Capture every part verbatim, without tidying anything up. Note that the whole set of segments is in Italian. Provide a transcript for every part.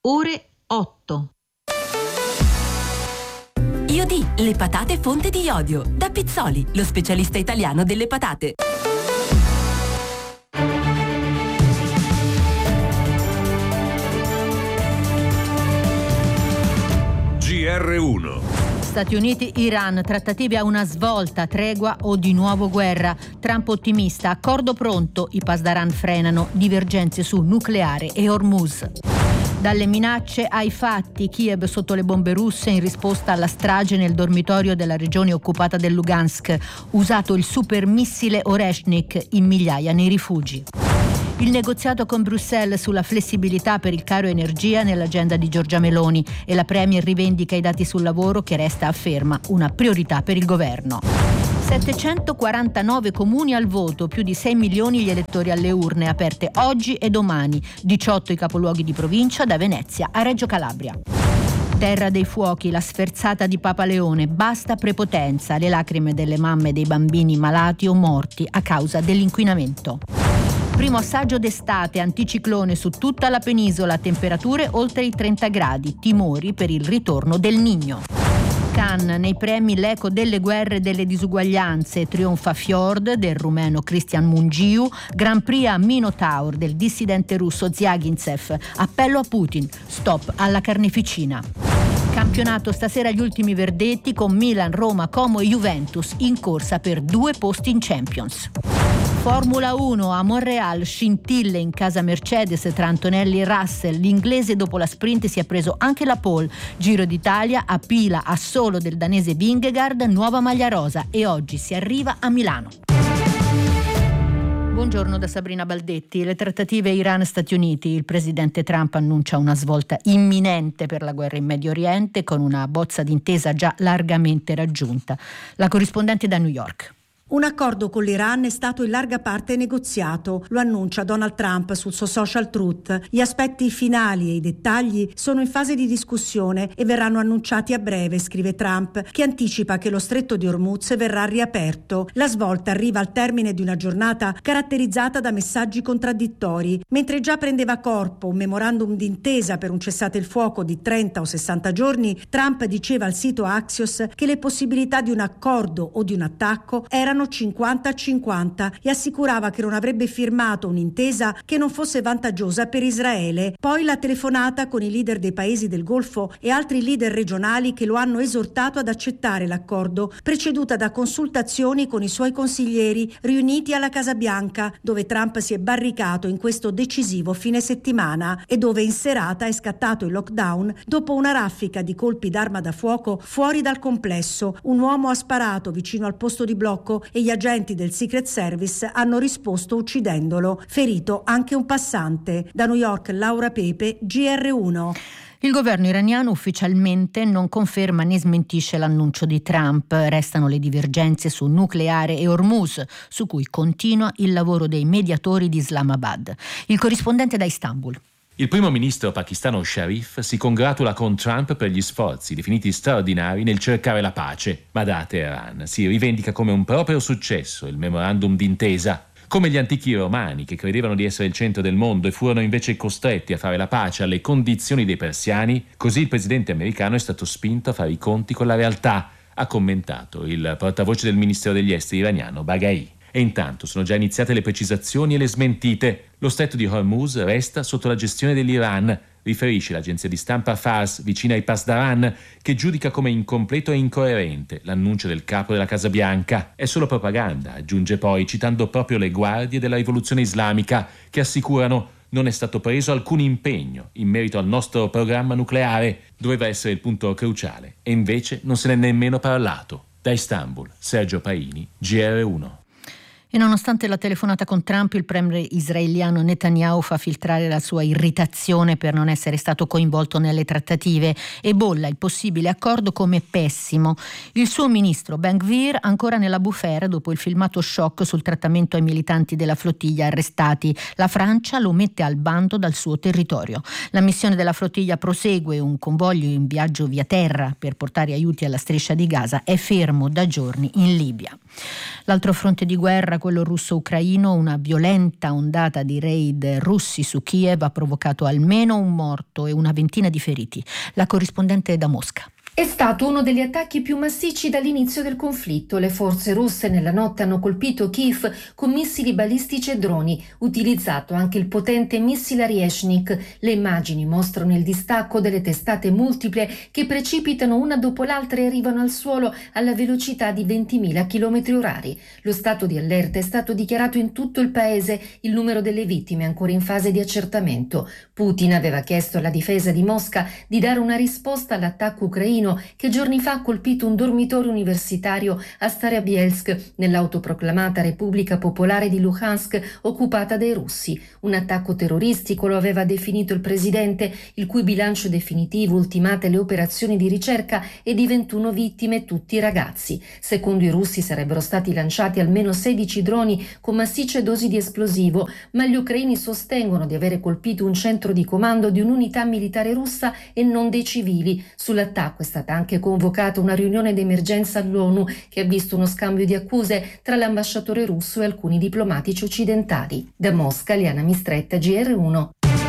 ore otto. Iodì, le patate fonte di iodio. Da Pizzoli, lo specialista italiano delle patate. G R uno. Stati Uniti-Iran, trattative a una svolta, tregua o di nuovo guerra. Trump ottimista, accordo pronto, i Pasdaran frenano, divergenze su nucleare e Hormuz. Dalle minacce ai fatti, Kiev sotto le bombe russe in risposta alla strage nel dormitorio della regione occupata del Lugansk, usato il supermissile Oreshnik in migliaia nei rifugi. Il negoziato con Bruxelles sulla flessibilità per il caro energia nell'agenda di Giorgia Meloni e la Premier rivendica i dati sul lavoro che resta, afferma, una priorità per il governo. settecentoquarantanove comuni al voto, più di sei milioni gli elettori alle urne, aperte oggi e domani, diciotto i capoluoghi di provincia da Venezia a Reggio Calabria. Terra dei fuochi, la sferzata di Papa Leone, basta prepotenza, le lacrime delle mamme dei bambini malati o morti a causa dell'inquinamento. Primo assaggio d'estate, anticiclone su tutta la penisola, temperature oltre i trenta gradi, timori per il ritorno del Niño. Cannes, nei premi l'eco delle guerre e delle disuguaglianze, trionfa Fjord del rumeno Cristian Mungiu, Grand Prix a Minotaur del dissidente russo Zviagintsev, appello a Putin, stop alla carneficina. Campionato stasera gli ultimi verdetti con Milan, Roma, Como e Juventus in corsa per due posti in Champions. Formula uno a Montreal, scintille in casa Mercedes tra Antonelli e Russell, l'inglese dopo la sprint si è preso anche la pole, Giro d'Italia a pila a solo del danese Vingegaard, nuova maglia rosa e oggi si arriva a Milano. Buongiorno da Sabrina Baldetti. Le trattative Iran-Stati Uniti, il presidente Trump annuncia una svolta imminente per la guerra in Medio Oriente con una bozza d'intesa già largamente raggiunta. La corrispondente da New York. Un accordo con l'Iran è stato in larga parte negoziato, lo annuncia Donald Trump sul suo social Truth. Gli aspetti finali e i dettagli sono in fase di discussione e verranno annunciati a breve, scrive Trump, che anticipa che lo stretto di Hormuz verrà riaperto. La svolta arriva al termine di una giornata caratterizzata da messaggi contraddittori. Mentre già prendeva corpo un memorandum d'intesa per un cessate il fuoco di trenta o sessanta giorni, Trump diceva al sito Axios che le possibilità di un accordo o di un attacco erano cinquanta a cinquanta e assicurava che non avrebbe firmato un'intesa che non fosse vantaggiosa per Israele. Poi la telefonata con i leader dei paesi del Golfo e altri leader regionali che lo hanno esortato ad accettare l'accordo, preceduta da consultazioni con i suoi consiglieri riuniti alla Casa Bianca, dove Trump si è barricato in questo decisivo fine settimana e dove in serata è scattato il lockdown dopo una raffica di colpi d'arma da fuoco fuori dal complesso. Un uomo ha sparato vicino al posto di blocco e gli agenti del Secret Service hanno risposto uccidendolo, ferito anche un passante. Da New York, Laura Pepe, G R uno. Il governo iraniano ufficialmente non conferma né smentisce l'annuncio di Trump. Restano le divergenze su nucleare e Hormuz, su cui continua il lavoro dei mediatori di Islamabad. Il corrispondente da Istanbul. Il primo ministro pakistano Sharif si congratula con Trump per gli sforzi definiti straordinari nel cercare la pace, ma da Teheran si rivendica come un proprio successo il memorandum d'intesa. Come gli antichi romani che credevano di essere il centro del mondo e furono invece costretti a fare la pace alle condizioni dei persiani, così il presidente americano è stato spinto a fare i conti con la realtà, ha commentato il portavoce del Ministero degli Esteri iraniano Baghai. E intanto sono già iniziate le precisazioni e le smentite. Lo stretto di Hormuz resta sotto la gestione dell'Iran, riferisce l'agenzia di stampa Fars vicina ai Pasdaran, che giudica come incompleto e incoerente l'annuncio del capo della Casa Bianca. È solo propaganda, aggiunge poi, citando proprio le guardie della rivoluzione islamica, che assicurano non è stato preso alcun impegno in merito al nostro programma nucleare, doveva essere il punto cruciale, e invece non se n'è nemmeno parlato. Da Istanbul, Sergio Paini, G R uno. E nonostante la telefonata con Trump, il premier israeliano Netanyahu fa filtrare la sua irritazione per non essere stato coinvolto nelle trattative e bolla il possibile accordo come pessimo. Il suo ministro Ben Gvir ancora nella bufera dopo il filmato shock sul trattamento ai militanti della flottiglia arrestati. La Francia lo mette al bando dal suo territorio. La missione della flottiglia prosegue, un convoglio in viaggio via terra per portare aiuti alla striscia di Gaza è fermo da giorni in Libia. L'altro fronte di guerra, quello russo-ucraino, una violenta ondata di raid russi su Kiev ha provocato almeno un morto e una ventina di feriti. La corrispondente da Mosca. È stato uno degli attacchi più massicci dall'inizio del conflitto. Le forze russe nella notte hanno colpito Kiev con missili balistici e droni, utilizzato anche il potente missile Oryezhnik. Le immagini mostrano il distacco delle testate multiple che precipitano una dopo l'altra e arrivano al suolo alla velocità di ventimila chilometri orari. Lo stato di allerta è stato dichiarato in tutto il paese, il numero delle vittime è ancora in fase di accertamento. Putin aveva chiesto alla difesa di Mosca di dare una risposta all'attacco ucraino che giorni fa ha colpito un dormitorio universitario a Starobielsk, nell'autoproclamata Repubblica Popolare di Luhansk occupata dai russi. Un attacco terroristico lo aveva definito il presidente, il cui bilancio definitivo, ultimate le operazioni di ricerca, è di ventuno vittime, tutti ragazzi. Secondo i russi sarebbero stati lanciati almeno sedici droni con massicce dosi di esplosivo, ma gli ucraini sostengono di avere colpito un centro di comando di un'unità militare russa e non dei civili. Sull'attacco è stata anche convocata una riunione d'emergenza all'ONU che ha visto uno scambio di accuse tra l'ambasciatore russo e alcuni diplomatici occidentali. Da Mosca, Liana Mistretta, G R uno.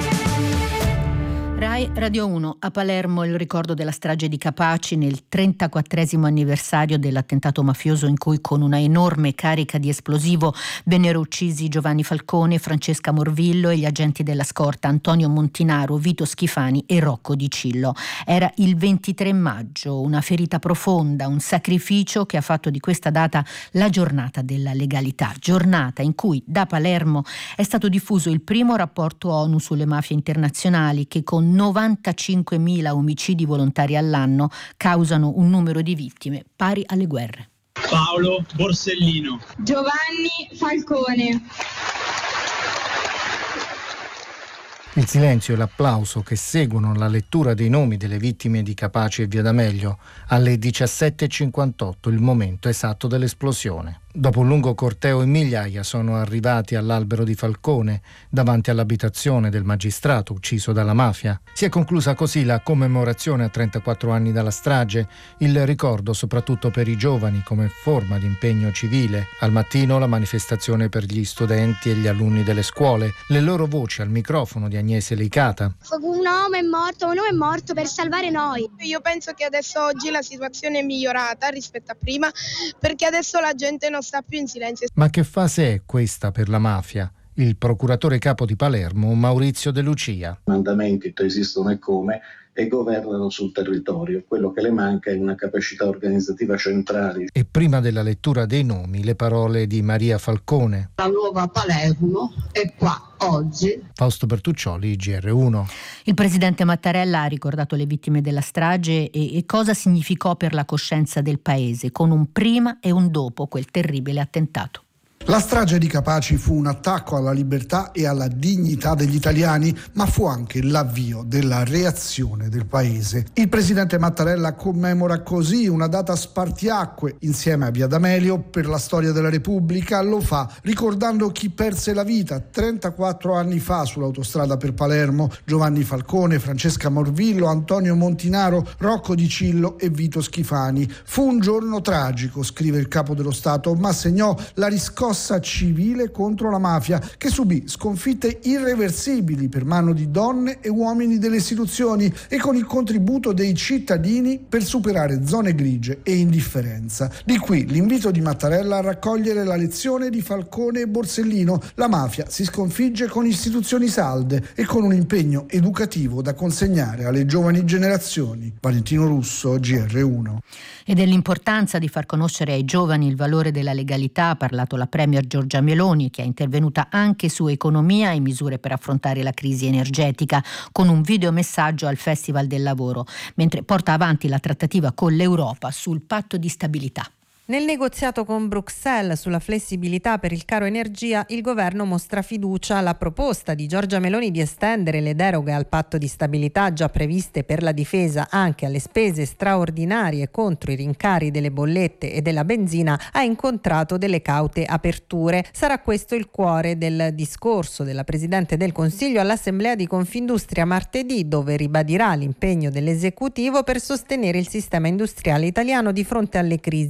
Rai Radio uno. A Palermo il ricordo della strage di Capaci nel trentaquattresimo anniversario dell'attentato mafioso in cui con una enorme carica di esplosivo vennero uccisi Giovanni Falcone, Francesca Morvillo e gli agenti della scorta Antonio Montinaro, Vito Schifani e Rocco Di Cillo. Era il ventitré maggio, una ferita profonda, un sacrificio che ha fatto di questa data la giornata della legalità, giornata in cui da Palermo è stato diffuso il primo rapporto ONU sulle mafie internazionali che con novantacinquemila omicidi volontari all'anno causano un numero di vittime pari alle guerre. Paolo Borsellino, Giovanni Falcone. Il silenzio e l'applauso che seguono la lettura dei nomi delle vittime di Capaci e Via D'Amelio alle diciassette e cinquantotto, il momento esatto dell'esplosione. Dopo un lungo corteo in migliaia sono arrivati all'albero di Falcone, davanti all'abitazione del magistrato ucciso dalla mafia. Si è conclusa così la commemorazione a trentaquattro anni dalla strage, il ricordo soprattutto per i giovani come forma di impegno civile. Al mattino la manifestazione per gli studenti e gli alunni delle scuole, le loro voci al microfono di Agnese Leicata. Un uomo è morto, un uomo è morto per salvare noi. Io penso che adesso oggi la situazione è migliorata rispetto a prima, perché adesso la gente non sta più in silenzio. Ma che fase è questa per la mafia? Il procuratore capo di Palermo, Maurizio De Lucia. I mandamenti esistono e come e governano sul territorio. Quello che le manca è una capacità organizzativa centrale. E prima della lettura dei nomi, le parole di Maria Falcone. La nuova Palermo è qua oggi. Fausto Bertuccioli, G R uno. Il presidente Mattarella ha ricordato le vittime della strage e, e cosa significò per la coscienza del paese, con un prima e un dopo quel terribile attentato. La strage di Capaci fu un attacco alla libertà e alla dignità degli italiani, ma fu anche l'avvio della reazione del paese. Il presidente Mattarella commemora così una data spartiacque insieme a Via D'Amelio per la storia della Repubblica. Lo fa ricordando chi perse la vita trentaquattro anni fa sull'autostrada per Palermo: Giovanni Falcone, Francesca Morvillo, Antonio Montinaro, Rocco Di Cillo e Vito Schifani. Fu un giorno tragico, scrive il capo dello Stato, ma segnò la riscossa civile contro la mafia, che subì sconfitte irreversibili per mano di donne e uomini delle istituzioni e con il contributo dei cittadini per superare zone grigie e indifferenza. Di qui l'invito di Mattarella a raccogliere la lezione di Falcone e Borsellino. La mafia si sconfigge con istituzioni salde e con un impegno educativo da consegnare alle giovani generazioni. Valentino Russo, G R uno. E dell'importanza di far conoscere ai giovani il valore della legalità ha parlato la Premier Giorgia Meloni, che è intervenuta anche su economia e misure per affrontare la crisi energetica con un videomessaggio al Festival del Lavoro, mentre porta avanti la trattativa con l'Europa sul patto di stabilità. Nel negoziato con Bruxelles sulla flessibilità per il caro energia, il governo mostra fiducia alla proposta di Giorgia Meloni di estendere le deroghe al patto di stabilità già previste per la difesa anche alle spese straordinarie contro i rincari delle bollette e della benzina. Ha incontrato delle caute aperture. Sarà questo il cuore del discorso della Presidente del Consiglio all'Assemblea di Confindustria martedì, dove ribadirà l'impegno dell'esecutivo per sostenere il sistema industriale italiano di fronte alle crisi geopolitiche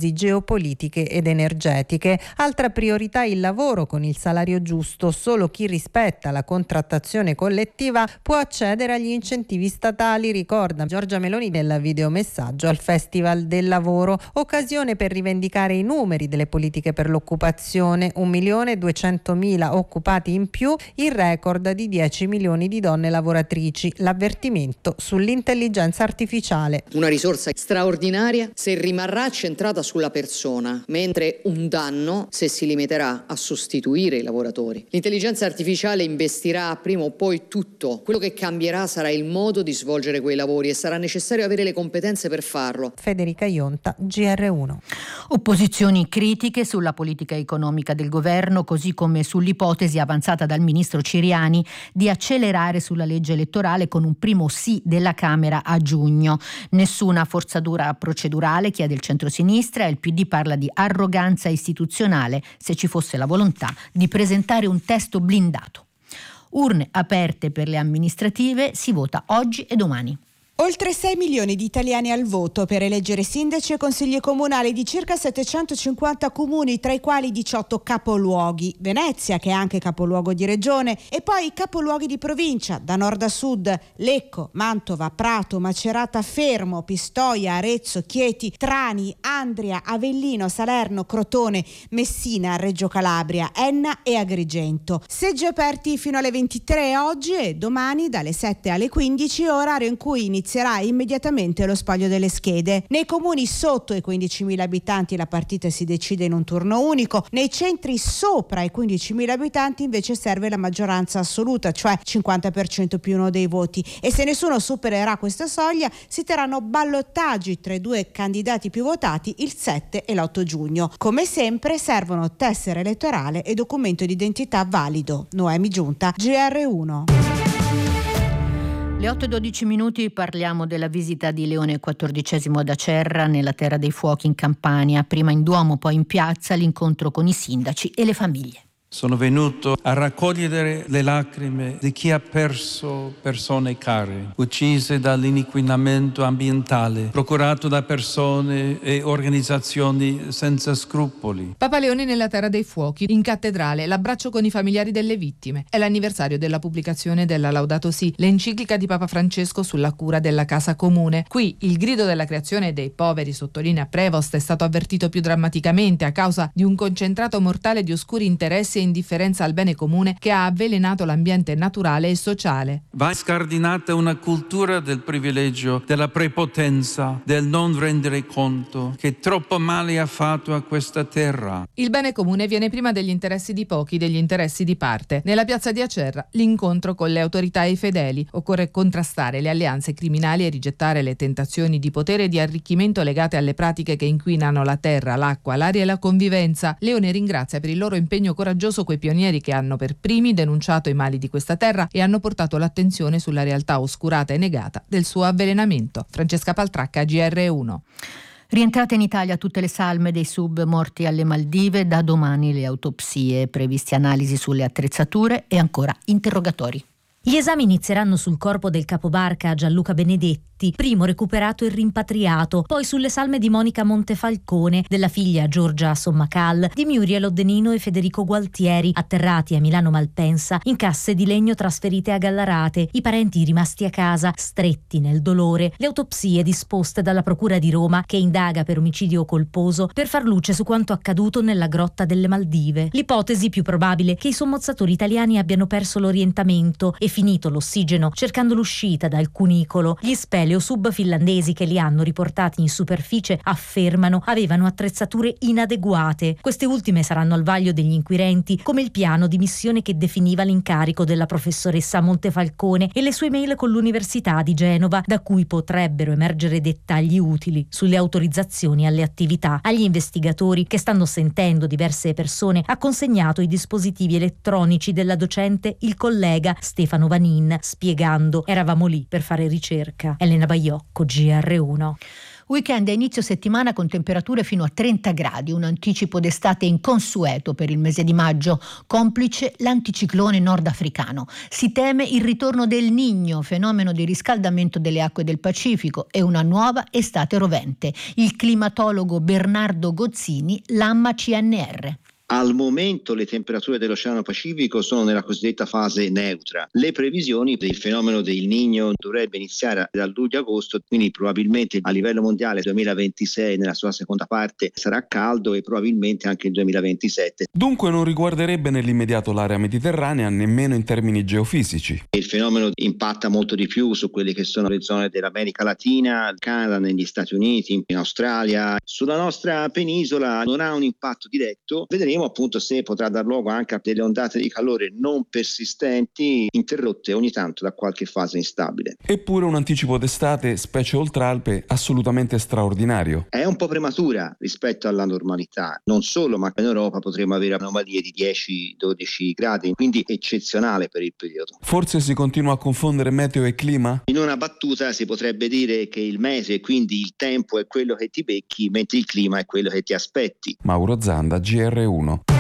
geopolitiche ed energetiche. Altra priorità il lavoro con il salario giusto. Solo chi rispetta la contrattazione collettiva può accedere agli incentivi statali, ricorda Giorgia Meloni nel videomessaggio al Festival del Lavoro. Occasione per rivendicare i numeri delle politiche per l'occupazione. un milione duecentomila occupati in più, il record di dieci milioni di donne lavoratrici. L'avvertimento sull'intelligenza artificiale. Una risorsa straordinaria se rimarrà centrata sulla persona, mentre un danno se si limiterà a sostituire i lavoratori. L'intelligenza artificiale investirà prima o poi tutto. Quello che cambierà sarà il modo di svolgere quei lavori e sarà necessario avere le competenze per farlo. Federica Ionta, G R uno. Opposizioni critiche sulla politica economica del governo, così come sull'ipotesi avanzata dal ministro Ciriani di accelerare sulla legge elettorale con un primo sì della Camera a giugno. Nessuna forzatura procedurale, chiede il centrosinistra, e il P D parla di arroganza istituzionale se ci fosse la volontà di presentare un testo blindato. Urne aperte per le amministrative, si vota oggi e domani. Oltre sei milioni di italiani al voto per eleggere sindaci e consigli comunali di circa settecentocinquanta comuni, tra i quali diciotto capoluoghi, Venezia che è anche capoluogo di regione, e poi capoluoghi di provincia da nord a sud: Lecco, Mantova, Prato, Macerata, Fermo, Pistoia, Arezzo, Chieti, Trani, Andria, Avellino, Salerno, Crotone, Messina, Reggio Calabria, Enna e Agrigento. Seggi aperti fino alle ventitré oggi e domani dalle sette alle quindici, orario in cui inizia Inizierà immediatamente lo spoglio delle schede. Nei comuni sotto i quindicimila abitanti la partita si decide in un turno unico. Nei centri sopra i quindicimila abitanti invece serve la maggioranza assoluta, cioè cinquanta per cento più uno dei voti. E se nessuno supererà questa soglia, si terranno ballottaggi tra i due candidati più votati il sette e l'otto giugno. Come sempre servono tessera elettorale e documento di identità valido. Noemi Giunta, G R uno. Le otto e dodici minuti, parliamo della visita di Leone quattordicesimo ad Acerra, nella Terra dei Fuochi in Campania, prima in Duomo poi in piazza, l'incontro con i sindaci e le famiglie. Sono venuto a raccogliere le lacrime di chi ha perso persone care, uccise dall'inquinamento ambientale, procurato da persone e organizzazioni senza scrupoli. Papa Leone nella Terra dei Fuochi, in cattedrale, l'abbraccio con i familiari delle vittime. È l'anniversario della pubblicazione della Laudato Si, l'enciclica di Papa Francesco sulla cura della casa comune. Qui il grido della creazione dei poveri, sottolinea Prevost, è stato avvertito più drammaticamente a causa di un concentrato mortale di oscuri interessi e indifferenza al bene comune che ha avvelenato l'ambiente naturale e sociale. Va scardinata una cultura del privilegio, della prepotenza, del non rendere conto, che troppo male ha fatto a questa terra. Il bene comune viene prima degli interessi di pochi, degli interessi di parte. Nella piazza di Acerra, l'incontro con le autorità e i fedeli. Occorre contrastare le alleanze criminali e rigettare le tentazioni di potere e di arricchimento legate alle pratiche che inquinano la terra, l'acqua, l'aria e la convivenza. Leone ringrazia per il loro impegno coraggioso quei pionieri che hanno per primi denunciato i mali di questa terra e hanno portato l'attenzione sulla realtà oscurata e negata del suo avvelenamento. Francesca Paltracca, G R uno. Rientrate in Italia tutte le salme dei sub morti alle Maldive, da domani le autopsie, previsti analisi sulle attrezzature e ancora interrogatori. Gli esami inizieranno sul corpo del capobarca Gianluca Benedetti, primo recuperato e rimpatriato, poi sulle salme di Monica Montefalcone, della figlia Giorgia Sommacal, di Muriel Oddenino e Federico Gualtieri, atterrati a Milano Malpensa in casse di legno trasferite a Gallarate, i parenti rimasti a casa, stretti nel dolore, le autopsie disposte dalla Procura di Roma che indaga per omicidio colposo per far luce su quanto accaduto nella grotta delle Maldive. L'ipotesi più probabile è che i sommozzatori italiani abbiano perso l'orientamento e finito l'ossigeno cercando l'uscita dal cunicolo. Gli speleo sub finlandesi che li hanno riportati in superficie affermano avevano attrezzature inadeguate. Queste ultime saranno al vaglio degli inquirenti, come il piano di missione che definiva l'incarico della professoressa Montefalcone e le sue mail con l'Università di Genova, da cui potrebbero emergere dettagli utili sulle autorizzazioni alle attività. Agli investigatori, che stanno sentendo diverse persone, ha consegnato i dispositivi elettronici della docente il collega Stefano Vanin, spiegando: eravamo lì per fare ricerca. Elena Baiocco, G R uno. Weekend a inizio settimana con temperature fino a trenta gradi, un anticipo d'estate inconsueto per il mese di maggio, complice l'anticiclone nordafricano. Si teme il ritorno del Niño, fenomeno di riscaldamento delle acque del Pacifico, e una nuova estate rovente. Il climatologo Bernardo Gozzini, l'Amma C N R. Al momento le temperature dell'Oceano Pacifico sono nella cosiddetta fase neutra. Le previsioni del fenomeno del Niño dovrebbe iniziare dal luglio-agosto, quindi probabilmente a livello mondiale il duemilaventisei nella sua seconda parte sarà caldo e probabilmente anche il duemilaventisette. Dunque non riguarderebbe nell'immediato l'area mediterranea nemmeno in termini geofisici. Il fenomeno impatta molto di più su quelle che sono le zone dell'America Latina, Canada, negli Stati Uniti, in Australia. Sulla nostra penisola non ha un impatto diretto. Vedremo appunto se potrà dar luogo anche a delle ondate di calore non persistenti, interrotte ogni tanto da qualche fase instabile. Eppure un anticipo d'estate, specie oltralpe, assolutamente straordinario. È un po' prematura rispetto alla normalità, non solo, ma in Europa potremo avere anomalie di dieci dodici gradi, quindi eccezionale per il periodo. Forse si continua a confondere meteo e clima? In una battuta si potrebbe dire che il mese e quindi il tempo è quello che ti becchi, mentre il clima è quello che ti aspetti. Mauro Zanda, G R uno.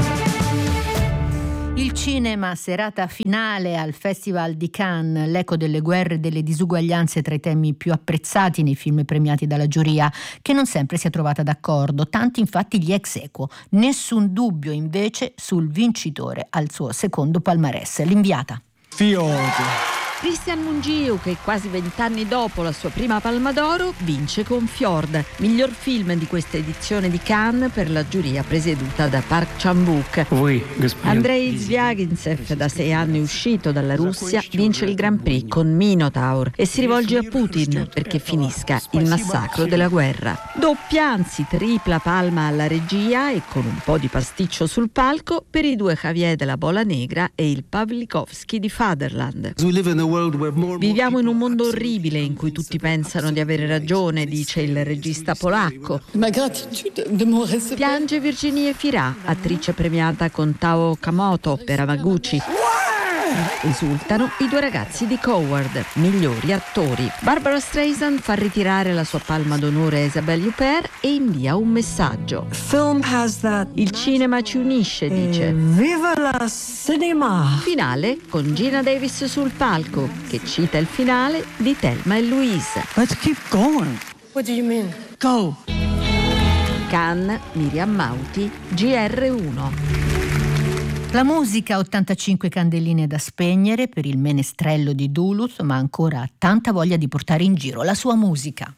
Il cinema, serata finale al Festival di Cannes, l'eco delle guerre e delle disuguaglianze tra i temi più apprezzati nei film premiati dalla giuria, che non sempre si è trovata d'accordo, tanti infatti gli ex equo. Nessun dubbio invece sul vincitore al suo secondo palmarès, L'Inviata. Fiore. Christian Mungiu, che quasi vent'anni dopo la sua prima Palma d'Oro vince con Fjord, miglior film di questa edizione di Cannes per la giuria presieduta da Park Chan-wook. Andrei Zvyagintsev, da sei anni uscito dalla Russia, vince il Grand Prix con Minotaur e si rivolge a Putin perché finisca il massacro della guerra. Doppia, anzi tripla palma alla regia e con un po' di pasticcio sul palco per i due Javier della Bola Negra e il Pawlikowski di Fatherland. Viviamo in un mondo orribile in cui tutti pensano di avere ragione, dice il regista polacco. Piange Virginie Fira, attrice premiata con Tao Okamoto per Hamaguchi. Esultano i due ragazzi di Coward, migliori attori. Barbara Streisand fa ritirare la sua palma d'onore a Isabelle Huppert e invia un messaggio. Il cinema ci unisce, dice. Viva la cinema! Finale con Gina Davis sul palco, che cita il finale di Thelma e Louise. Let's keep going. What do you mean? Go! Cannes, Miriam Mauti, G R uno. La musica, ottantacinque candeline da spegnere per il menestrello di Duluth, ma ancora tanta voglia di portare in giro la sua musica.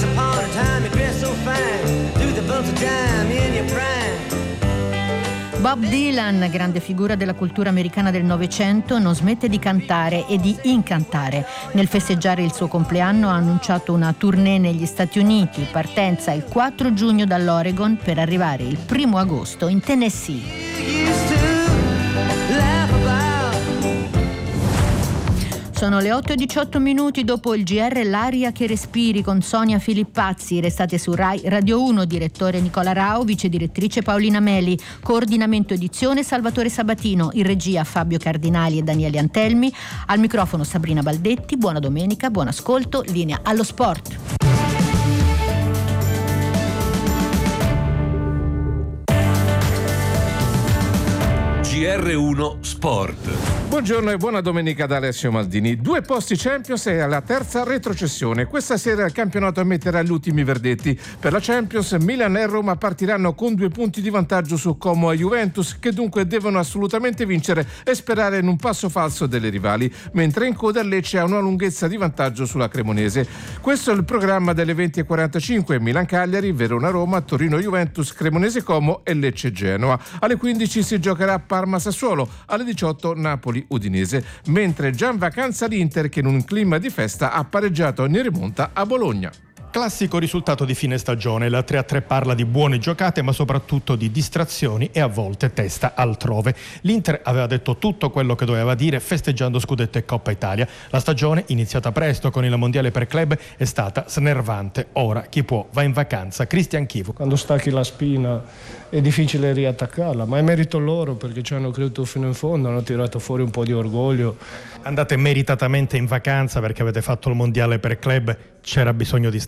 Bob Dylan, grande figura della cultura americana del Novecento, non smette di cantare e di incantare. Nel festeggiare il suo compleanno ha annunciato una tournée negli Stati Uniti, partenza il quattro giugno dall'Oregon per arrivare il primo agosto in Tennessee. Sono le otto e diciotto minuti dopo il G R, l'aria che respiri con Sonia Filippazzi. Restate su Rai Radio uno, direttore Nicola Rao, vice direttrice Paolina Meli, coordinamento edizione Salvatore Sabatino, in regia Fabio Cardinali e Daniele Antelmi, al microfono Sabrina Baldetti. Buona domenica, buon ascolto, linea allo sport. G R uno Sport. Buongiorno e buona domenica da Alessio Maldini. Due posti Champions e alla terza retrocessione. Questa sera il campionato ammetterà gli ultimi verdetti. Per la Champions, Milan e Roma partiranno con due punti di vantaggio su Como e Juventus, che dunque devono assolutamente vincere e sperare in un passo falso delle rivali, mentre in coda Lecce ha una lunghezza di vantaggio sulla Cremonese. Questo è il programma delle venti e quarantacinque: Milan-Cagliari, Verona-Roma, Torino-Juventus, Cremonese-Como e Lecce-Genoa. Alle quindici si giocherà Parma-Sassuolo, alle diciotto Napoli-Udinese, mentre già in vacanza l'Inter, che in un clima di festa ha pareggiato in rimonta a Bologna. Classico risultato di fine stagione, la tre a tre parla di buone giocate ma soprattutto di distrazioni e a volte testa altrove. L'Inter aveva detto tutto quello che doveva dire festeggiando scudetto e Coppa Italia. La stagione, iniziata presto con il mondiale per club, è stata snervante. Ora chi può va in vacanza. Cristian Chivu. Quando stacchi la spina è difficile riattaccarla, ma è merito loro perché ci hanno creduto fino in fondo, hanno tirato fuori un po' di orgoglio. Andate meritatamente in vacanza perché avete fatto il mondiale per club, c'era bisogno di staccare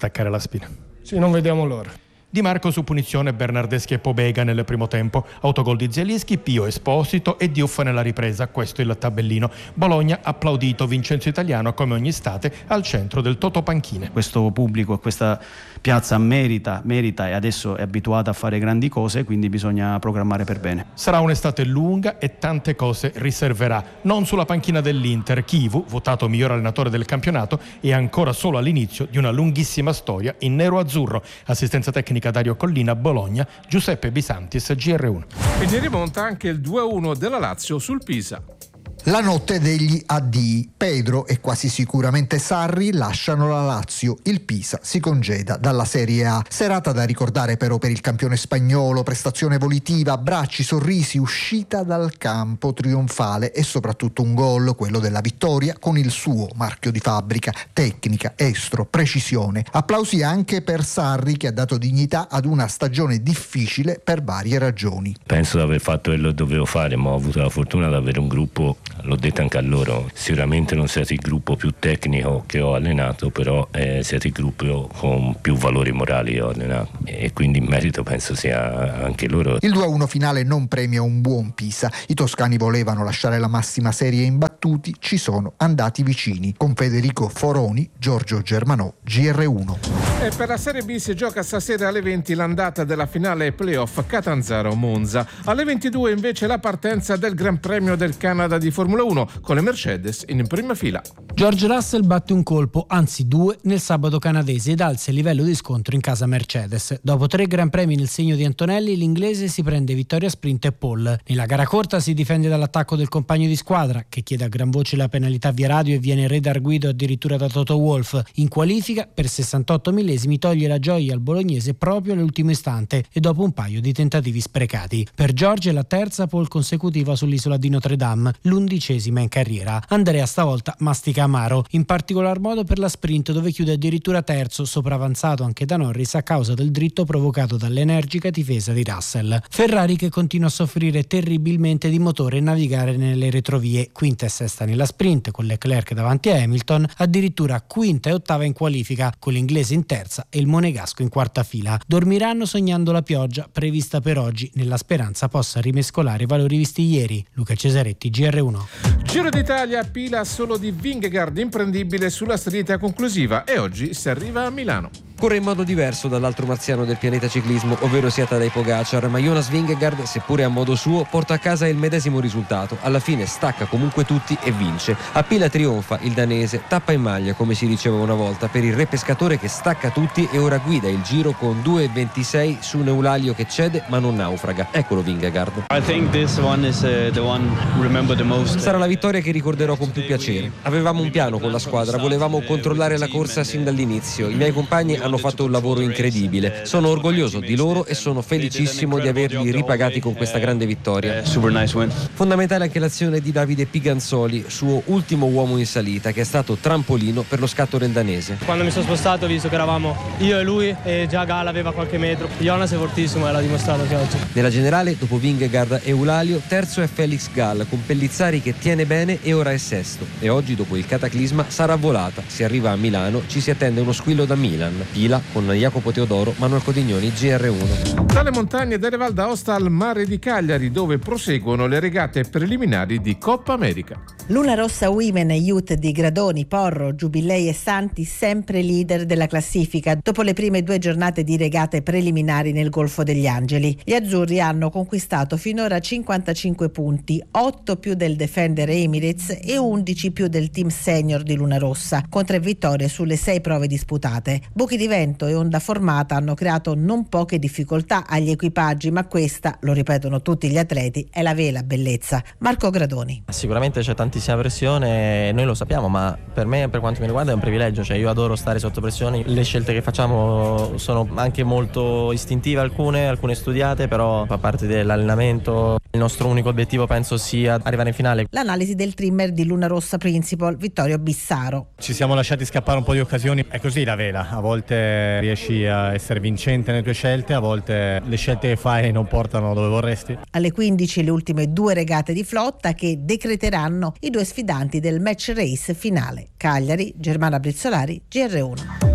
attaccare la spina. Sì, non vediamo l'ora. Di Marco su punizione Bernardeschi e Pobega nel primo tempo, autogol di Zielinski, Pio Esposito e Diouf nella ripresa, questo è il tabellino. Bologna applaudito Vincenzo Italiano come ogni estate al centro del Totopanchine. Questo pubblico e questa piazza merita, merita e adesso è abituata a fare grandi cose, quindi bisogna programmare per bene. Sarà un'estate lunga e tante cose riserverà, non sulla panchina dell'Inter. Chivu, votato miglior allenatore del campionato, è ancora solo all'inizio di una lunghissima storia in nero-azzurro. Assistenza tecnica Dario Collina, Bologna, Giuseppe Bisantis, G R uno. E ne rimonta anche il due a uno della Lazio sul Pisa. La notte degli addii. Pedro e quasi sicuramente Sarri lasciano la Lazio. Il Pisa si congeda dalla Serie A. Serata da ricordare però per il campione spagnolo, prestazione volitiva, abbracci, sorrisi, uscita dal campo trionfale e soprattutto un gol, quello della vittoria, con il suo marchio di fabbrica, tecnica, estro, precisione. Applausi anche per Sarri che ha dato dignità ad una stagione difficile per varie ragioni. Penso di aver fatto quello che dovevo fare, ma ho avuto la fortuna di avere un gruppo, l'ho detto anche a loro, sicuramente non siete il gruppo più tecnico che ho allenato, però eh, siete il gruppo con più valori morali che ho allenato e quindi in merito penso sia anche loro. Il due a uno finale non premia un buon Pisa. I toscani volevano lasciare la massima serie imbattuti, ci sono andati vicini. Con Federico Foroni, Giorgio Germanò, G R uno. E per la Serie B si gioca stasera alle venti l'andata della finale playoff Catanzaro-Monza. Alle ventidue invece la partenza del Gran Premio del Canada di Formula uno con le Mercedes in prima fila. George Russell batte un colpo, anzi due, nel sabato canadese ed alza il livello di scontro in casa Mercedes. Dopo tre Gran Premi nel segno di Antonelli, l'inglese si prende vittoria sprint e pole. Nella gara corta si difende dall'attacco del compagno di squadra, che chiede a gran voce la penalità via radio e viene redarguito addirittura da Toto Wolff. In qualifica, per sessantotto millesimi, toglie la gioia al bolognese proprio all'ultimo istante e dopo un paio di tentativi sprecati. Per George è la terza pole consecutiva sull'isola di Notre Dame, l'undicesima in carriera. Andrea stavolta mastica amaro, in particolar modo per la sprint dove chiude addirittura terzo, sopravanzato anche da Norris a causa del dritto provocato dall'energica difesa di Russell. Ferrari che continua a soffrire terribilmente di motore e navigare nelle retrovie, quinta e sesta nella sprint con Leclerc davanti a Hamilton, addirittura quinta e ottava in qualifica con l'inglese in terza e il monegasco in quarta fila. Dormiranno sognando la pioggia prevista per oggi nella speranza possa rimescolare i valori visti ieri. Luca Cesaretti, G R uno. Giro d'Italia, pila solo di Vingegaard imprendibile sulla salita conclusiva e oggi si arriva a Milano. Corre in modo diverso dall'altro marziano del pianeta ciclismo, ovvero sia Tadej Pogacar, ma Jonas Vingegaard, seppure a modo suo, porta a casa il medesimo risultato. Alla fine stacca comunque tutti e vince. A pila trionfa il danese, tappa in maglia, come si diceva una volta, per il re pescatore che stacca tutti e ora guida il giro con due e ventisei su un Eulalia che cede ma non naufraga. Eccolo Vingegaard. I think this one is uh, the one remember the most. Sarà la vittoria che ricorderò con più piacere. Avevamo un piano con la squadra, volevamo controllare la corsa sin dall'inizio. I miei compagni hanno fatto un lavoro incredibile. Sono orgoglioso di loro e sono felicissimo di averli ripagati con questa grande vittoria. Fondamentale anche l'azione di Davide Piganzoli, suo ultimo uomo in salita, che è stato trampolino per lo scatto del danese. Quando mi sono spostato ho visto che eravamo io e lui e già Gall aveva qualche metro. Jonas è fortissimo e l'ha dimostrato che oggi. Nella generale, dopo Vingegaard e Eulalio, terzo è Felix Gall con Pellizzari che tiene bene e ora è sesto. E oggi, dopo il cataclisma, sarà volata. Si arriva a Milano, ci si attende uno squillo da Milan. Pila con Jacopo Teodoro, Manuel Codignoni, G R uno. Dalle montagne delle Val d'Aosta al mare di Cagliari, dove proseguono le regate preliminari di Coppa America. Luna Rossa Women Youth di Gradoni, Porro, Giubilei e Santi sempre leader della classifica dopo le prime due giornate di regate preliminari nel Golfo degli Angeli. Gli azzurri hanno conquistato finora cinquantacinque punti, otto più del Defender Emirates e undici più del team senior di Luna Rossa, con tre vittorie sulle sei prove disputate. Buchi di vento e onda formata hanno creato non poche difficoltà agli equipaggi, ma questa, lo ripetono tutti gli atleti, è la vera bellezza. Marco Gradoni. Sicuramente c'è tantissima pressione, noi lo sappiamo, ma per me, per quanto mi riguarda, è un privilegio, cioè io adoro stare sotto pressione. Le scelte che facciamo sono anche molto istintive, alcune, alcune studiate, però fa parte dell'allenamento. Il nostro unico obiettivo penso sia arrivare in finale. L'analisi del trimmer di Luna Rossa Principal, Vittorio Bissaro. Ci siamo lasciati scappare un po' di occasioni, è così la vela, a volte riesci a essere vincente nelle tue scelte, a volte le scelte che fai non portano dove vorresti. Alle quindici le ultime due regate di flotta che decreteranno i due sfidanti del match race finale. Cagliari, Germana Brizzolari, G R uno.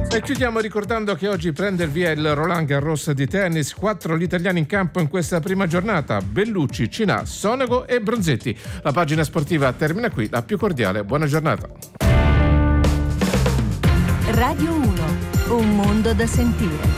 E chiudiamo ricordando che oggi prende il via il Roland Garros di tennis. Quattro gli italiani in campo in questa prima giornata: Bellucci, Cinà, Sonego e Bronzetti. La pagina sportiva termina qui. La più cordiale buona giornata. Radio uno, un mondo da sentire.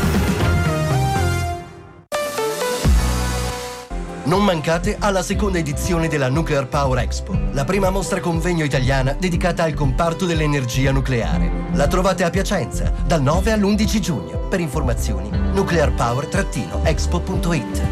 Non mancate alla seconda edizione della Nuclear Power Expo, la prima mostra convegno italiana dedicata al comparto dell'energia nucleare. La trovate a Piacenza dal nove all'undici giugno. Per informazioni nuclear power expo punto it.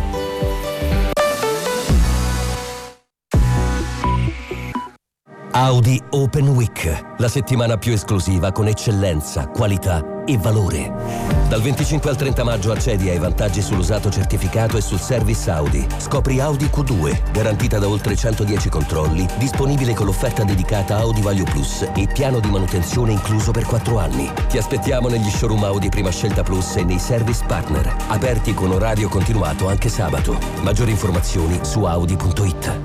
Audi Open Week, la settimana più esclusiva con eccellenza, qualità e valore. Dal venticinque al trenta maggio accedi ai vantaggi sull'usato certificato e sul service Audi. Scopri Audi Q due, garantita da oltre centodieci controlli, disponibile con l'offerta dedicata Audi Value Plus e piano di manutenzione incluso per quattro anni. Ti aspettiamo negli showroom Audi Prima Scelta Plus e nei service partner, aperti con orario continuato anche sabato. Maggiori informazioni su audi punto it.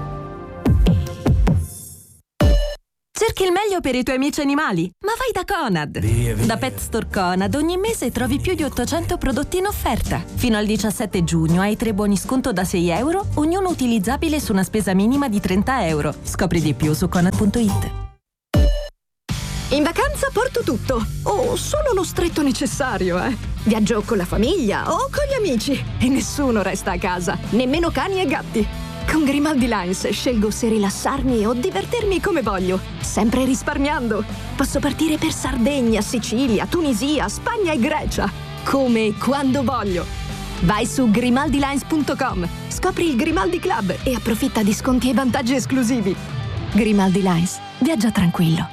Cerchi il meglio per i tuoi amici animali? Ma vai da Conad! Via, via. Da Pet Store Conad ogni mese trovi più di ottocento prodotti in offerta. Fino al diciassette giugno hai tre buoni sconto da sei euro, ognuno utilizzabile su una spesa minima di trenta euro. Scopri di più su conad punto it. In vacanza porto tutto, o solo lo stretto necessario, eh. Viaggio con la famiglia o con gli amici e nessuno resta a casa, nemmeno cani e gatti. Con Grimaldi Lines scelgo se rilassarmi o divertirmi come voglio, sempre risparmiando. Posso partire per Sardegna, Sicilia, Tunisia, Spagna e Grecia, come e quando voglio. Vai su grimaldi lines punto com, scopri il Grimaldi Club e approfitta di sconti e vantaggi esclusivi. Grimaldi Lines, viaggia tranquillo.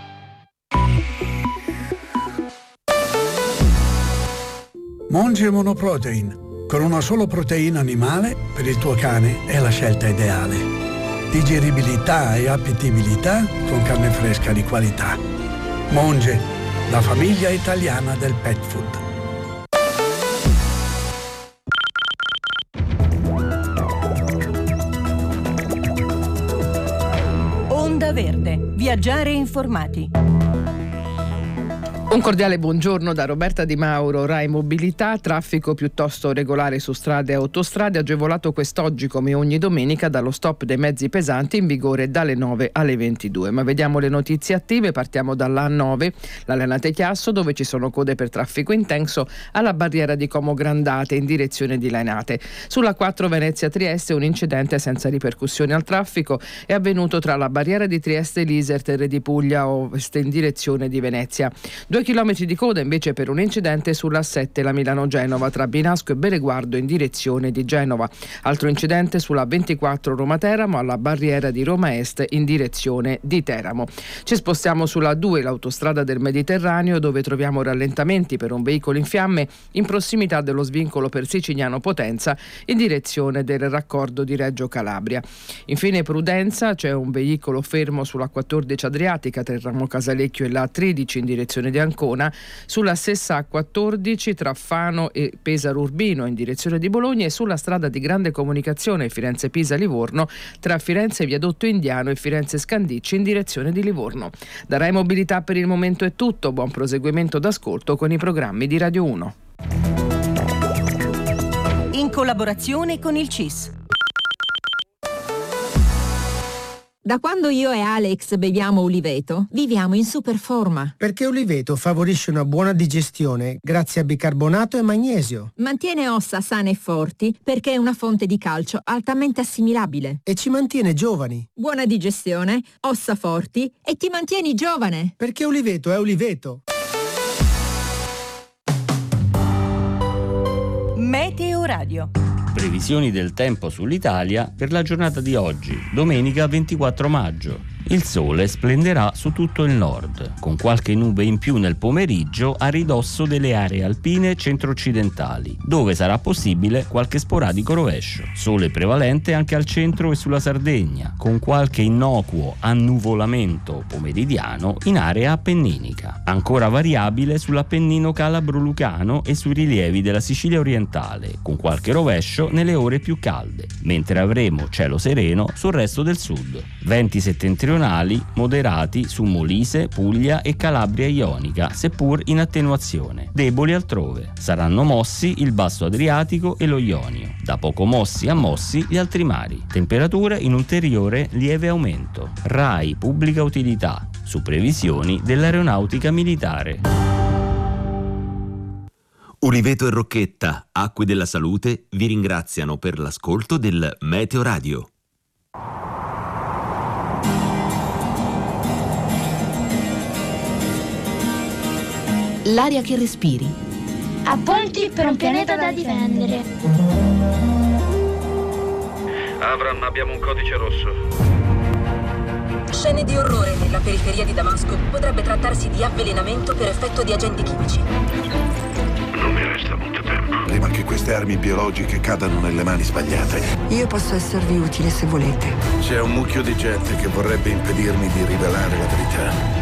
Monge Monoprotein. Con una sola proteina animale, per il tuo cane è la scelta ideale. Digeribilità e appetibilità con carne fresca di qualità. Monge, la famiglia italiana del pet food. Onda Verde, viaggiare informati. Un cordiale buongiorno da Roberta Di Mauro. Rai Mobilità, traffico piuttosto regolare su strade e autostrade, agevolato quest'oggi come ogni domenica dallo stop dei mezzi pesanti in vigore dalle nove alle ventidue. Ma vediamo le notizie attive, partiamo dalla A nove, la Lanate Chiasso, dove ci sono code per traffico intenso alla barriera di Como Grandate in direzione di Lainate. Sulla quattro Venezia Trieste un incidente senza ripercussioni al traffico è avvenuto tra la barriera di Trieste e l'Iserter di Puglia Ovest in direzione di Venezia. Due chilometri di coda invece per un incidente sulla sette, la Milano-Genova, tra Binasco e Bereguardo in direzione di Genova. Altro incidente sulla ventiquattro Roma-Teramo alla barriera di Roma Est in direzione di Teramo. Ci spostiamo sulla due, l'autostrada del Mediterraneo, dove troviamo rallentamenti per un veicolo in fiamme in prossimità dello svincolo per Sicigliano Potenza in direzione del raccordo di Reggio Calabria. Infine Prudenza, c'è un veicolo fermo sulla quattordici Adriatica tra il ramo Casalecchio e la tredici in direzione di Ancona, sulla stessa A quattordici tra Fano e Pesaro Urbino in direzione di Bologna e sulla strada di grande comunicazione Firenze-Pisa-Livorno tra Firenze Viadotto Indiano e Firenze Scandicci in direzione di Livorno. Da Rai Mobilità per il momento è tutto, buon proseguimento d'ascolto con i programmi di Radio uno. In collaborazione con il C I S. Da quando io e Alex beviamo Uliveto, viviamo in super forma. Perché Uliveto favorisce una buona digestione grazie a bicarbonato e magnesio. Mantiene ossa sane e forti perché è una fonte di calcio altamente assimilabile. E ci mantiene giovani. Buona digestione, ossa forti e ti mantieni giovane. Perché Uliveto è Uliveto. Meteo Radio. Previsioni del tempo sull'Italia per la giornata di oggi, domenica ventiquattro maggio. Il sole splenderà su tutto il nord, con qualche nube in più nel pomeriggio a ridosso delle aree alpine centro-occidentali, dove sarà possibile qualche sporadico rovescio. Sole prevalente anche al centro e sulla Sardegna, con qualche innocuo annuvolamento pomeridiano in area appenninica. Ancora variabile sull'Appennino calabro-lucano e sui rilievi della Sicilia orientale, con qualche rovescio nelle ore più calde, mentre avremo cielo sereno sul resto del sud. Venti settentrionali settentrionali moderati su Molise, Puglia e Calabria ionica, seppur in attenuazione, deboli altrove. Saranno mossi il basso Adriatico e lo Ionio, da poco mossi a mossi gli altri mari. Temperature in ulteriore lieve aumento. RAI Pubblica Utilità, su previsioni dell'aeronautica militare. Uliveto e Rocchetta, Acque della Salute, vi ringraziano per l'ascolto del Meteo Radio. L'aria che respiri. A ponti per un pianeta da difendere. Avram, abbiamo un codice rosso. Scene di orrore nella periferia di Damasco. Potrebbe trattarsi di avvelenamento per effetto di agenti chimici. Non mi resta molto tempo. Prima che queste armi biologiche cadano nelle mani sbagliate. Io posso esservi utile se volete. C'è un mucchio di gente che vorrebbe impedirmi di rivelare la verità.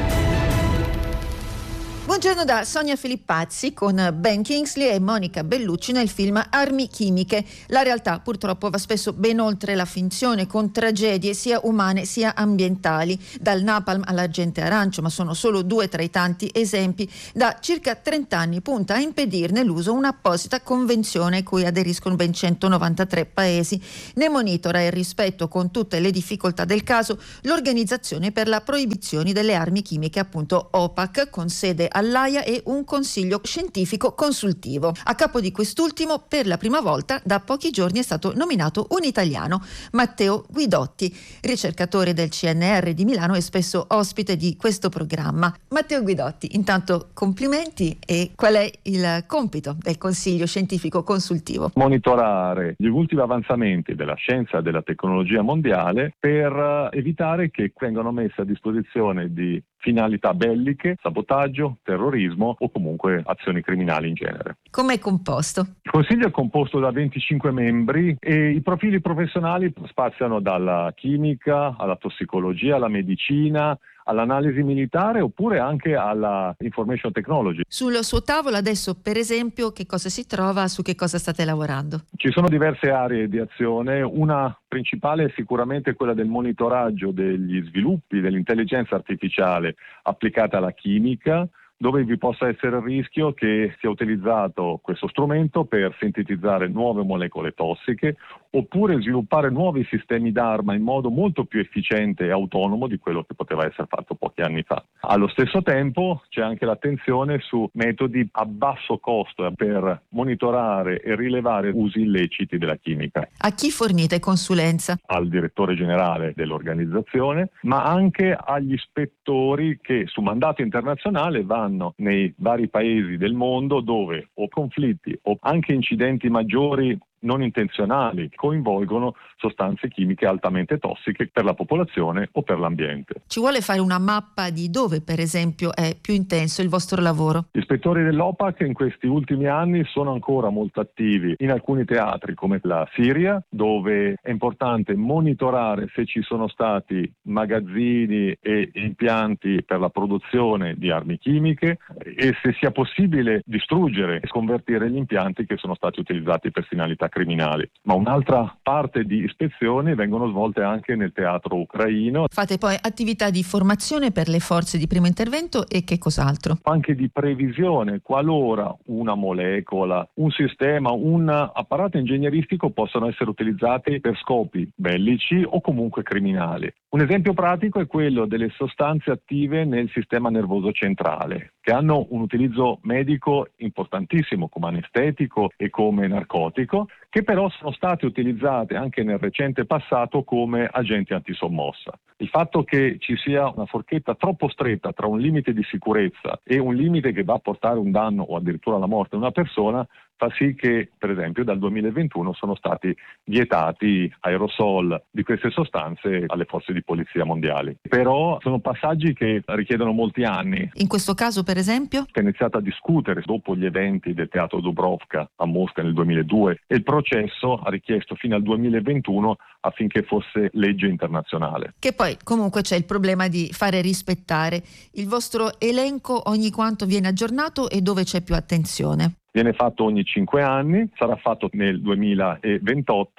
Buongiorno da Sonia Filippazzi con Ben Kingsley e Monica Bellucci nel film Armi chimiche. La realtà purtroppo va spesso ben oltre la finzione, con tragedie sia umane sia ambientali, dal napalm all'agente arancio, ma sono solo due tra i tanti esempi. Da circa trenta anni punta a impedirne l'uso un'apposita convenzione cui aderiscono ben centonovantatré paesi. Ne monitora il rispetto, con tutte le difficoltà del caso, l'Organizzazione per la proibizione delle armi chimiche, appunto O P A C, con sede a all'Aia e un consiglio scientifico consultivo. A capo di quest'ultimo, per la prima volta da pochi giorni è stato nominato un italiano, Matteo Guidotti, ricercatore del C N R di Milano e spesso ospite di questo programma. Matteo Guidotti, intanto complimenti. E qual è il compito del consiglio scientifico consultivo? Monitorare gli ultimi avanzamenti della scienza e della tecnologia mondiale per evitare che vengano messe a disposizione di finalità belliche, sabotaggio, terrorismo o comunque azioni criminali in genere. Come è composto? Il Consiglio è composto da venticinque membri e i profili professionali spaziano dalla chimica alla tossicologia, alla medicina, all'analisi militare oppure anche alla information technology. Sul suo tavolo adesso, per esempio, che cosa si trova, su che cosa state lavorando? Ci sono diverse aree di azione, una principale è sicuramente quella del monitoraggio degli sviluppi dell'intelligenza artificiale applicata alla chimica, dove vi possa essere il rischio che sia utilizzato questo strumento per sintetizzare nuove molecole tossiche oppure sviluppare nuovi sistemi d'arma in modo molto più efficiente e autonomo di quello che poteva essere fatto pochi anni fa. Allo stesso tempo c'è anche l'attenzione su metodi a basso costo per monitorare e rilevare usi illeciti della chimica. A chi fornite consulenza? Al direttore generale dell'organizzazione, ma anche agli ispettori che su mandato internazionale vanno nei vari paesi del mondo dove o conflitti o anche incidenti maggiori non intenzionali coinvolgono sostanze chimiche altamente tossiche per la popolazione o per l'ambiente. Ci vuole fare una mappa di dove, per esempio, è più intenso il vostro lavoro? Gli ispettori dell'O P A C in questi ultimi anni sono ancora molto attivi in alcuni teatri come la Siria, dove è importante monitorare se ci sono stati magazzini e impianti per la produzione di armi chimiche e se sia possibile distruggere e sconvertire gli impianti che sono stati utilizzati per finalità criminali. Ma un'altra parte di ispezioni vengono svolte anche nel teatro ucraino. Fate poi attività di formazione per le forze di primo intervento e che cos'altro? Anche di previsione, qualora una molecola, un sistema, un apparato ingegneristico possano essere utilizzati per scopi bellici o comunque criminali. Un esempio pratico è quello delle sostanze attive nel sistema nervoso centrale, che hanno un utilizzo medico importantissimo come anestetico e come narcotico, che però sono state utilizzate anche nel recente passato come agenti antisommossa. Il fatto che ci sia una forchetta troppo stretta tra un limite di sicurezza e un limite che va a portare un danno o addirittura la morte a una persona fa sì che, per esempio, dal duemilaventuno sono stati vietati aerosol di queste sostanze alle forze di polizia mondiali. Però sono passaggi che richiedono molti anni. In questo caso, per esempio? Si è iniziato a discutere dopo gli eventi del teatro Dubrovka a Mosca nel duemiladue e il processo ha richiesto fino al duemilaventuno affinché fosse legge internazionale. Che poi comunque c'è il problema di fare rispettare. Il vostro elenco ogni quanto viene aggiornato e dove c'è più attenzione? Viene fatto ogni cinque anni, sarà fatto nel duemilaventotto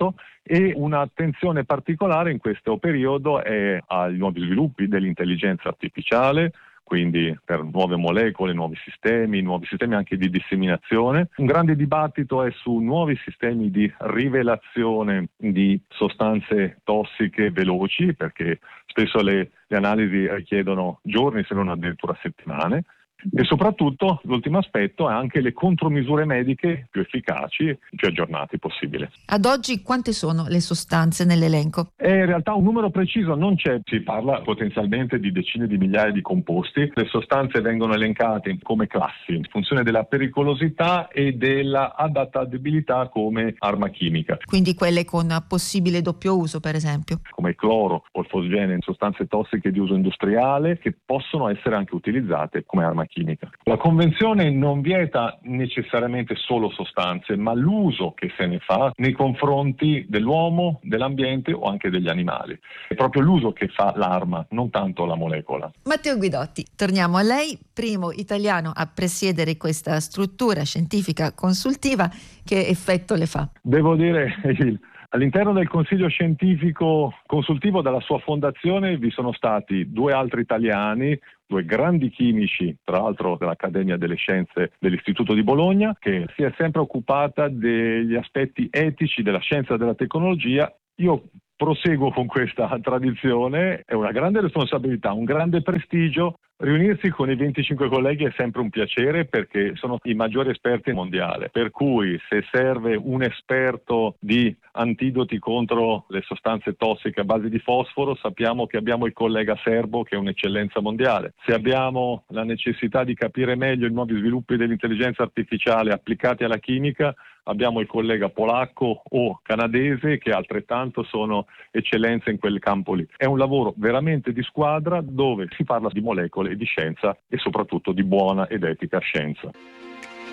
e un'attenzione particolare in questo periodo è ai nuovi sviluppi dell'intelligenza artificiale, quindi per nuove molecole, nuovi sistemi, nuovi sistemi anche di disseminazione. Un grande dibattito è su nuovi sistemi di rivelazione di sostanze tossiche veloci, perché spesso le, le analisi richiedono giorni, se non addirittura settimane. E soprattutto l'ultimo aspetto è anche le contromisure mediche più efficaci e più aggiornate possibile. Ad oggi quante sono le sostanze nell'elenco? E in realtà un numero preciso non c'è, si parla potenzialmente di decine di migliaia di composti. Le sostanze vengono elencate come classi in funzione della pericolosità e della adattabilità come arma chimica. Quindi quelle con possibile doppio uso, per esempio? Come il cloro o il fosgene, sostanze tossiche di uso industriale che possono essere anche utilizzate come arma chimica. chimica. La Convenzione non vieta necessariamente solo sostanze, ma l'uso che se ne fa nei confronti dell'uomo, dell'ambiente o anche degli animali. È proprio l'uso che fa l'arma, non tanto la molecola. Matteo Guidotti, torniamo a lei, primo italiano a presiedere questa struttura scientifica consultiva. Che effetto le fa? Devo dire il All'interno del Consiglio Scientifico Consultivo dalla sua fondazione vi sono stati due altri italiani, due grandi chimici, tra l'altro dell'Accademia delle Scienze dell'Istituto di Bologna, che si è sempre occupata degli aspetti etici della scienza e della tecnologia. Io proseguo con questa tradizione, è una grande responsabilità, un grande prestigio. Riunirsi con i venticinque colleghi è sempre un piacere perché sono i maggiori esperti mondiali, per cui se serve un esperto di antidoti contro le sostanze tossiche a base di fosforo, sappiamo che abbiamo il collega serbo che è un'eccellenza mondiale. Se abbiamo la necessità di capire meglio i nuovi sviluppi dell'intelligenza artificiale applicati alla chimica, abbiamo il collega polacco o canadese che altrettanto sono eccellenze in quel campo lì. È un lavoro veramente di squadra dove si parla di molecole e di scienza e soprattutto di buona ed etica scienza.